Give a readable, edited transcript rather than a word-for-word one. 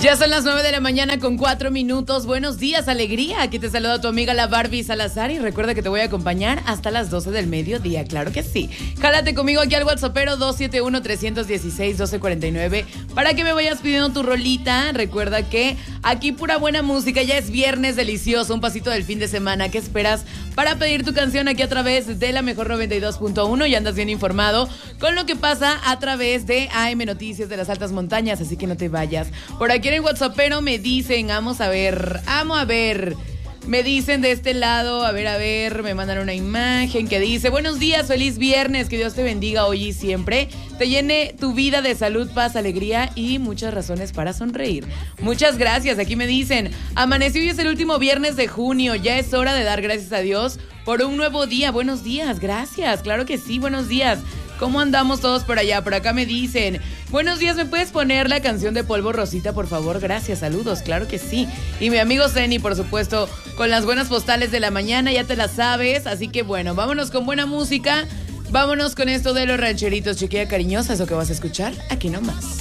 Ya son las 9 de la mañana con 4 minutos. Buenos días, alegría. Aquí te saluda tu amiga la Barbie Salazar y recuerda que te voy a acompañar hasta las 12 del mediodía. Claro que sí. Jálate conmigo aquí al WhatsAppero 271-316-1249 para que me vayas pidiendo tu rolita. Recuerda que aquí pura buena música. Ya es viernes delicioso, un pasito del fin de semana. ¿Qué esperas para pedir tu canción aquí a través de la mejor 92.1? Y andas bien informado con lo que pasa a través de AM Noticias de las Altas Montañas, así que no te vayas. Por aquí en el WhatsAppero me dicen, amo a ver. Me dicen de este lado, a ver, me mandan una imagen que dice: buenos días, feliz viernes, que Dios te bendiga hoy y siempre, te llene tu vida de salud, paz, alegría y muchas razones para sonreír. Muchas gracias. Aquí me dicen: amaneció y es el último viernes de junio, ya es hora de dar gracias a Dios por un nuevo día. Buenos días, gracias, claro que sí, buenos días. ¿Cómo andamos todos por allá? Por acá me dicen: buenos días, ¿me puedes poner la canción de Polvo Rosita, por favor? Gracias, saludos, claro que sí. Y mi amigo Zeni, por supuesto, con las buenas postales de la mañana, ya te las sabes. Así que bueno, vámonos con buena música. Vámonos con esto de los rancheritos, chiquilla cariñosa, eso que vas a escuchar aquí nomás.